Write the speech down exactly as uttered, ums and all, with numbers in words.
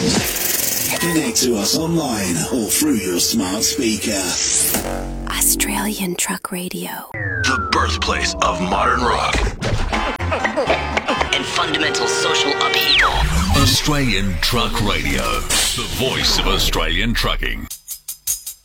Connect to us online or through your smart speaker. Australian Truck Radio. The birthplace of modern rock and fundamental social upheaval. Australian Truck Radio, the voice of Australian trucking.